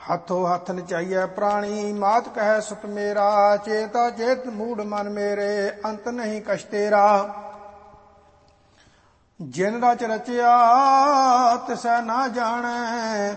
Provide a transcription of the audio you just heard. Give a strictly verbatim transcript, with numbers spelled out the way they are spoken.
ਹੱਥੋ ਹੱਥ ਨਚਾਈਐ ਪ੍ਰਾਣੀ, ਮਾਤ ਕਹਿ ਸੁਤ ਮੇਰਾ। ਚੇਤਾ ਚੇਤ ਮੂੜ ਮਨ ਮੇਰੇ, ਅੰਤ ਨਹੀਂ ਕਛ ਤੇਰਾ। ਜਿਨ ਰਚ ਰਚਿਆ ਤਿਸੈ ਨਾ ਜਾਣੈ,